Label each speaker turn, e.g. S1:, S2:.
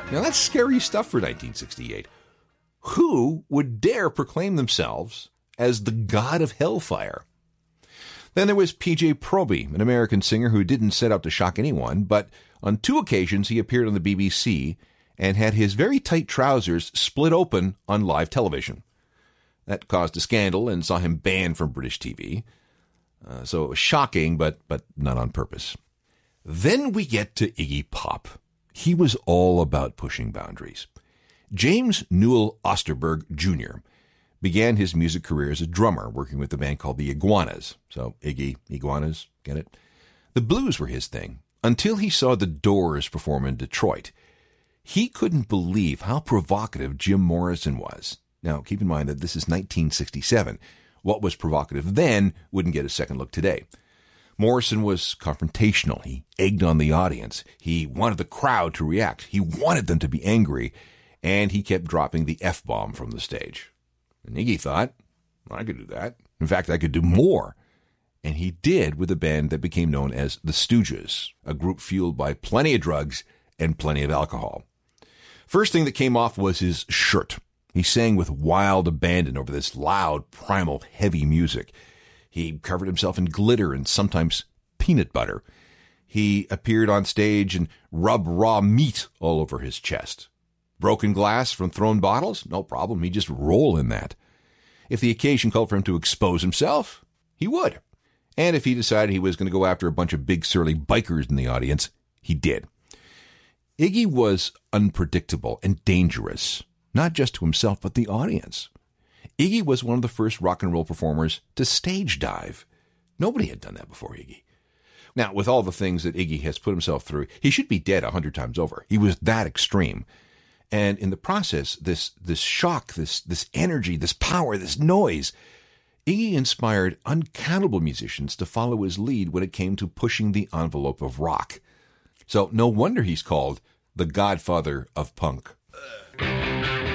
S1: Now that's scary stuff for 1968. Who would dare proclaim themselves as the god of hellfire? Then there was P.J. Proby, an American singer who didn't set out to shock anyone, but on 2 occasions he appeared on the BBC and had his very tight trousers split open on live television. That caused a scandal and saw him banned from British TV. So it was shocking, but not on purpose. Then we get to Iggy Pop. He was all about pushing boundaries. James Newell Osterberg Jr. began his music career as a drummer, working with a band called the Iguanas. So Iggy, Iguanas, get it? The blues were his thing, until he saw the Doors perform in Detroit. He couldn't believe how provocative Jim Morrison was. Now, keep in mind that this is 1967. What was provocative then wouldn't get a second look today. Morrison was confrontational. He egged on the audience. He wanted the crowd to react. He wanted them to be angry. And he kept dropping the F-bomb from the stage. And Iggy thought, I could do that. In fact, I could do more. And he did with a band that became known as the Stooges, a group fueled by plenty of drugs and plenty of alcohol. First thing that came off was his shirt. He sang with wild abandon over this loud, primal, heavy music. He covered himself in glitter and sometimes peanut butter. He appeared on stage and rubbed raw meat all over his chest. Broken glass from thrown bottles? No problem. He'd just roll in that. If the occasion called for him to expose himself, he would. And if he decided he was going to go after a bunch of big surly bikers in the audience, he did. Iggy was unpredictable and dangerous, not just to himself, but the audience. Iggy was one of the first rock and roll performers to stage dive. Nobody had done that before Iggy. Now, with all the things that Iggy has put himself through, he should be dead 100 times over. He was that extreme. And in the process, this shock, this energy, this power, this noise, Iggy inspired uncountable musicians to follow his lead when it came to pushing the envelope of rock. So no wonder he's called the godfather of punk.